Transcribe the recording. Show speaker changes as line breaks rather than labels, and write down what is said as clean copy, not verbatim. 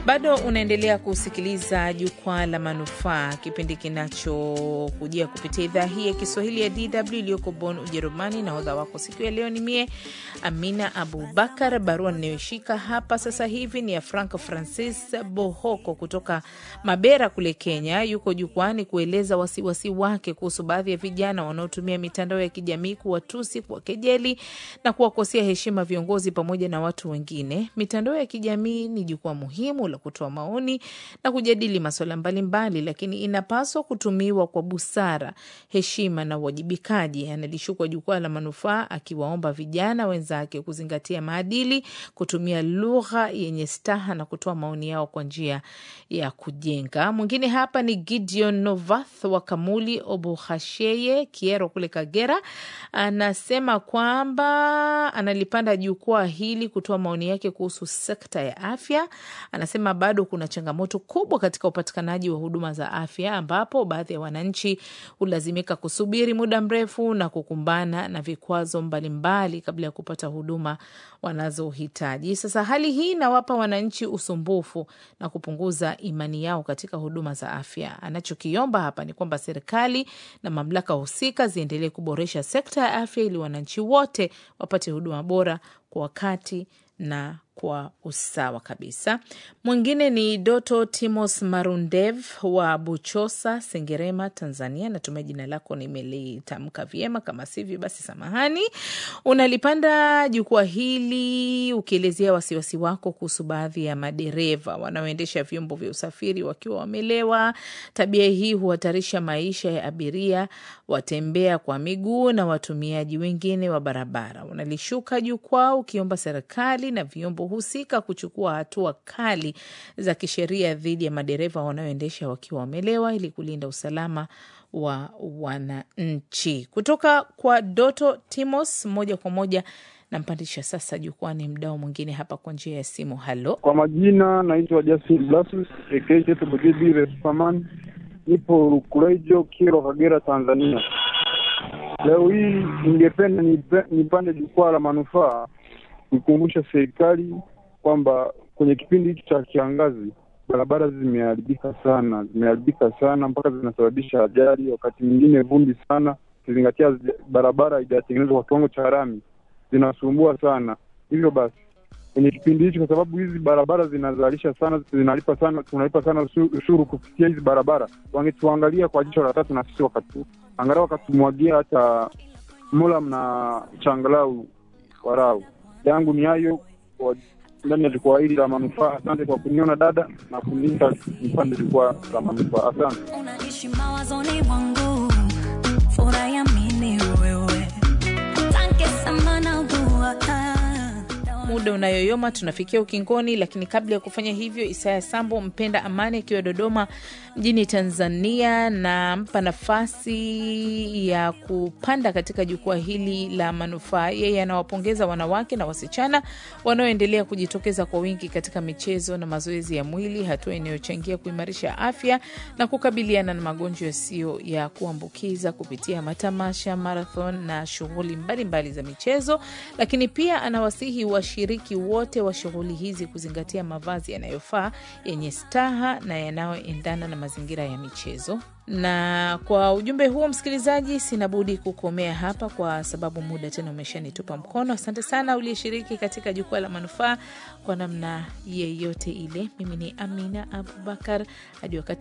Bado unaendelea kusikiliza Jukwaa la Manufaa, kipindi kinachokujia kupitia idhaa hii ya Kiswahili ya DW iliyoko Bonn, Ujerumani, na hodha wako siku ya leo ni mie Amina Abubakar. Barua ninayoshika hapa sasa hivi ni ya Franco Francis Bohoko kutoka Mabera kule Kenya. Yuko jukwani kueleza wasiwasi wake kuhusu baadhi ya vijana wanaotumia mitandao ya kijamii kuwatusi, kuwakejeli na kuwakosea heshima viongozi pamoja na watu wengine. Mitandao ya kijamii ni jukwaa muhimu la kutoa maoni na kujadili masuala mbalimbali, lakini inapaswa kutumiwa kwa busara, heshima na uwajibikaji. Analishukwa Jukwaa la Manufaa akiwaomba vijana wenzake kuzingatia maadili, kutumia lugha yenye staha na kutoa maoni yao kwa njia ya kujenga. Mwingine hapa ni Gideon Novath wa Kamuli Obuhasheye Kiero kule Kagera. Anasema kwamba analipanda jukwaa hili kutoa maoni yake kuhusu sekta ya afya. Anasema bado kuna changamoto kubwa katika upatikanaji wa huduma za afya, ambapo baadhi ya wananchi hulazimika kusubiri muda mrefu na kukumbana na vikwazo mbalimbali kabla ya kupata huduma wanazohitaji. Sasa hali hii inawapa wananchi usumbufu na kupunguza imani yao katika huduma za afya. Anachokiomba hapa ni kwamba serikali na mamlaka husika ziendelee kuboresha sekta ya afya ili wananchi wote wapate huduma bora kwa wakati na kwa usawa kabisa. Mwingine ni Doto Timos Marundev wa Buchosa, Sengerema, Tanzania. Natumai jina lako nimelitamka vyema, kama sivyo basi samahani. Unalipanda jukwaa hili ukielezea wasiwasi wako kuhusu baadhi ya madereva wanaoendesha vyombo vya usafiri wakiwa wamelewa. Tabia hii huhatarisha maisha ya abiria, watembea kwa miguu na watumiaji wengine wa barabara. Unalishuka jukwaa ukiomba serikali na vyombo husika kuchukua hatua kali za kisheria dhidi ya madereva wanaoendesha wakiwa wamelewa ili kulinda usalama wa wananchi. Kutoka kwa Doto Timos, moja kwa moja nampandisha sasa jukwani mdau mwingine hapa kwa njia ya simu. Halo.
Kwa majina naitwa Justin Blasus, ekeje tubudi Respaman. Nipo Rukulejo, Kiero, Kagera, Tanzania. Leo hii ningependa nipande Jukwaa la Manufaa kukumbusha serikali kwamba kwenye kipindi hiki cha kiangazi barabara zimeharibika sana mpaka zinasababisha ajali, wakati mwingine vumbi sana, kizingatia barabara haijatengenezwa kwa kiwango cha lami, zinasumbua sana. Hivyo basi kwenye kipindi hicho, kwa sababu hizi barabara zinazalisha sana, tunalipa sana ushuru kupitia hizi barabara, wangetuangalia kwa jicho la tatu na sisi angalau wakatumwagia hata mulam na changalau warau. Yangu ni hayo kwa ndani ya Jukwaa hili la Manufaa. Asante kwa kuniona dada na kuniita nipande Jukwaa la Manufaa. Asante.
Unaishi mawazoni mwangu, furaha ya mimi wewe. Thank you sana dua.
Muda unayoyoma, tunafikia ukingoni, lakini kabla ya kufanya hivyo, Isaya Sambo mpenda amani akiwa Dodoma mjini Tanzania na mpa nafasi ya kupanda katika jukwaa hili la Manufaa. Yeye anawapongeza wanawake na wasichana wanaoendelea kujitokeza kwa wingi katika michezo na mazoezi ya mwili, hatua inayochangia kuimarisha afya na kukabiliana na magonjwa yasiyo ya kuambukiza kupitia matamasha, marathon na shughuli mbalimbali za michezo. Lakini pia anawasihi washiriki wote wa shughuli hizi kuzingatia mavazi yanayofaa, yenye staha na yanayoendana na mazingira ya michezo. Na kwa ujumbe huo, msikilizaji, sinabudi kukomea hapa kwa sababu muda tena umeshanitupa mkono. Asante sana uliyeshiriki katika Jukwaa la Manufaa kwa namna yeyote ile. Mimi ni Amina Abubakar, hadi wakati